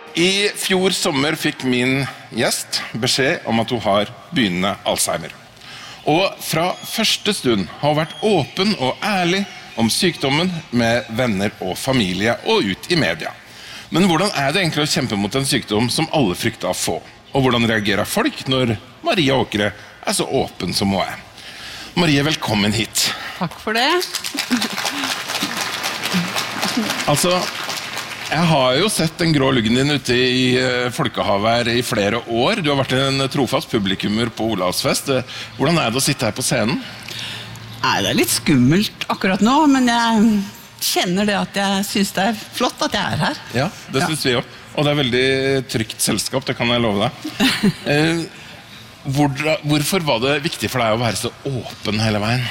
I fjor sommer fikk min gjest beskjed om at hun har begynnende Alzheimer. Og fra første stund har hun vært åpen og ærlig om sykdommen med venner og familie og ut i media. Men hvordan det egentlig å kjempe mot en sykdom som alle frykter å få? Og hvordan reagerer folk når Maria Åkre så åpen som hun Marie, velkommen hit. Takk for det. Altså, jeg har jo sett den grå luggen din ute i Folkehavet her i flere år. Du har vært en trofast publikummer på Olavsfest. Hvordan det å sitte her på scenen? Nei, det litt skummelt akkurat nå, men jeg kjenner det at jeg synes det flott at jeg her. Ja, det synes vi også. Og det veldig trygt selskap, det kan jeg love deg. Hvorfor var det viktig for deg å være så åpen hele veien?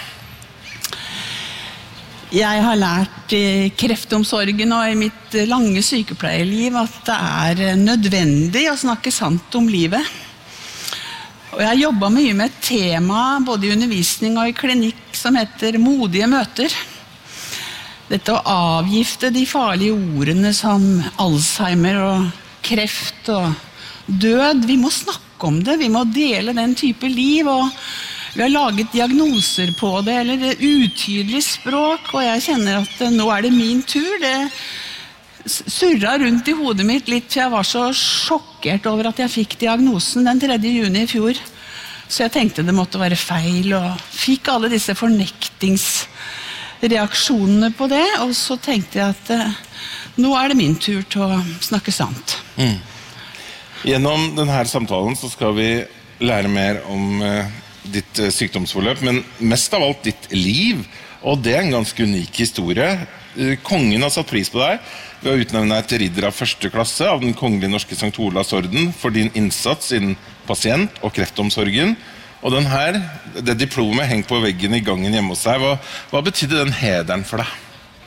Jeg har lært i kreftomsorgen og i mitt lange sykepleierliv at det nødvendig å snakke sant om livet. Og jeg har jobbet mye med et tema, både i undervisning og i klinikk, som heter modige møter. Dette å avgifte de farlige ordene som Alzheimer og kreft og død. Vi må snakke om det, vi må dele den type liv, og vi har laget diagnoser på det, eller utydelig språk, og jeg kjenner at nå det min tur. Det surret rundt i hodet mitt litt, for jeg var så sjokkert over at jeg fikk diagnosen den 3. juni i fjor. Så jeg tenkte det måtte være feil, og fikk alle disse fornektingsreaksjonene på det, og så tenkte jeg at nå det min tur til å snakke sant. Gjennom denne samtalen så skal vi lære mer om ditt sykdomsforløp, men mest av alt ditt liv, og det en ganske unik historie. Kongen har satt pris på deg ved å utnevne deg til ridder av første klasse av den kongelige norske Sankt Olavs orden for din innsats innen pasient- og kreftomsorgen. Og det diplomet henger på veggen i gangen hjemme hos deg. Hva betydde den hederen for deg?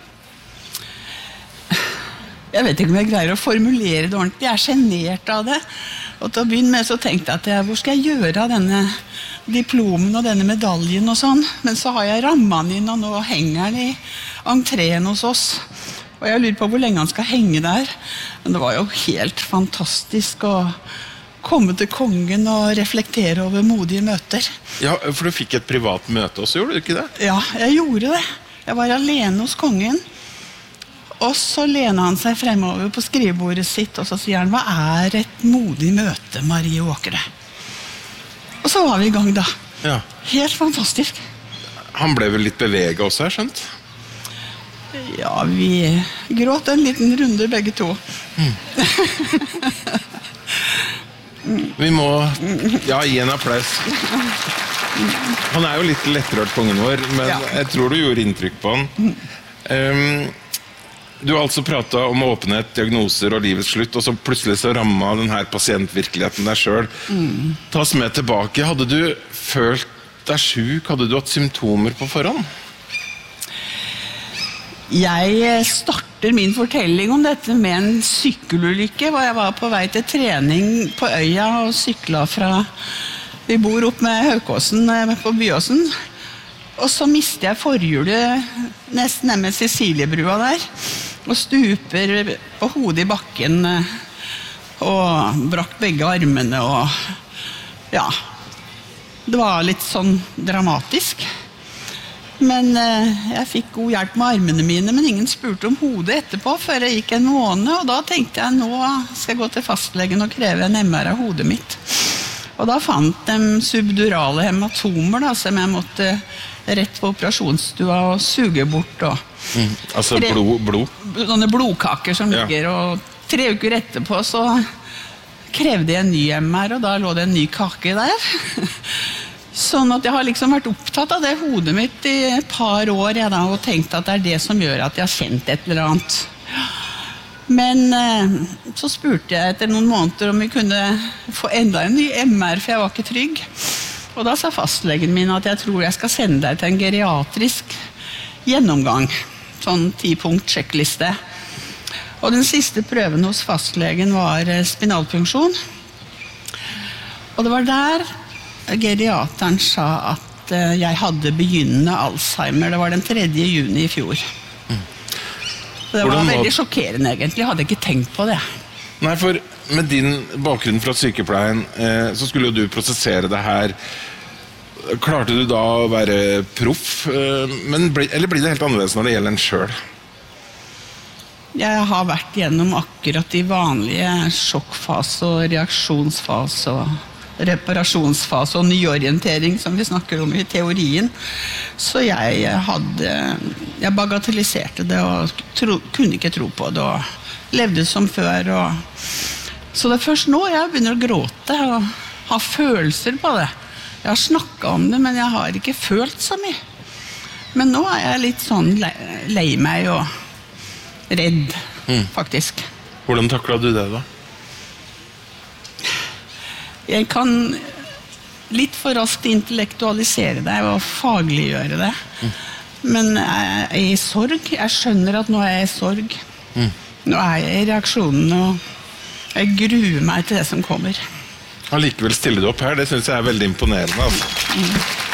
Jeg vet ikke om jeg greier å formulere det ordentlig. Jeg genert av det. Og til å begynne med så tenkte jeg at hvor skal jeg gjøre av denne diplomen og denne medaljen og sånn? Men så har jeg rammet den inn, og nå henger den i entreen hos oss. Og jeg lurer på hvor lenge han skal henge der. Men det var jo helt fantastisk å komme til kongen og reflektere over modige møter. Ja, for du fikk et privat møte også, gjorde du ikke det? Ja, jeg gjorde det. Jeg var alene hos kongen. Og så lener han seg fremover på skrivebordet sitt, og så sier han, hva et modig møte, Marie Åkre? Og så var vi i gang da. Ja. Helt fantastisk. Han ble vel litt beveget også, jeg skjønt? Ja, vi gråt en liten runde begge to. Vi må gi en applaus. Han jo litt lettrørt, kongen vår, men jeg tror du gjorde inntrykk på han. Du har altså pratet om åpenhet, diagnoser og livets slutt, og så plutselig så rammet denne pasientvirkeligheten deg selv. Ta oss med tilbake. Hadde du følt deg syk? Hadde du hatt symptomer på forhånd? Jeg starter min fortelling om dette med en sykkelulykke, hvor jeg var på vei til trening på øya og syklet fra... Vi bor opp med Haukåsen på Byåsen. Og så mistet jeg forhjulet nesten ned med Ceciliebrua der, og stuper på hodet i bakken, og brakk begge armene, og det var litt sånn dramatisk. Men jeg fikk god hjelp med armene mine, men ingen spurte om hodet etterpå, før jeg gikk en måned, og da tenkte jeg, nå skal jeg gå til fastlegen og kreve en MR av hodet mitt. Og da fant de subdurale hematomer, som jeg måtte rett på operasjonsstua og suge bort. Altså blod? Sånne blodkaker som ligger, og 3 uker etterpå så krevde jeg en ny MR, og da lå det en ny kake der. Sånn at jeg har liksom vært opptatt av det hodet mitt i et par år, og tenkt at det det som gjør at jeg har kjent et eller annet. Men så spurte jeg etter noen måneder om vi kunne få enda en ny MR, for jeg var ikke trygg. Og da sa fastlegen min at jeg tror jeg skal sende deg til en geriatrisk gjennomgang. Sånn 10-punkt sjekkliste. Og den siste prøven hos fastlegen var spinalfunksjon. Og det var der geriateren sa at jeg hadde begynnende Alzheimer. Det var den 3. juni i fjor. Det var veldig sjokkerende egentlig, jeg hadde ikke tenkt på det. Nei, for med din bakgrunn fra sykepleien, så skulle jo du prosessere det her. Klarte du da å være proff, eller blir det helt annerledes når det gjelder en selv? Jeg har vært gjennom akkurat de vanlige sjokkfase og reaksjonsfase og reparasjonsfase og nyorientering som vi snakker om i teorien. Så jeg bagatelliserte det og kunne ikke tro på det og levde som før. Så det er først nå jeg begynner å gråte og ha følelser på det. Jeg har snakket om det, men jeg har ikke følt så mye. Men nå er jeg litt sånn lei meg og redd, faktisk. Hvordan taklet du det da? Jeg kan litt for raskt intellektualisere det og fagliggjøre det. Men jeg er i sorg. Jeg skjønner at nå er jeg i sorg. Nå er jeg i reaksjonen, og jeg gruer meg til det som kommer. Allikevel stiller du opp her, det synes jeg er veldig imponerende. Altså.